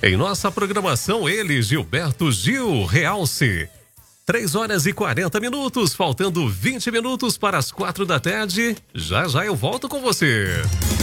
Em nossa programação, ele, Gilberto Gil Realce. 3h40, faltando 20 minutos para as 4 da tarde. Já já eu volto com você.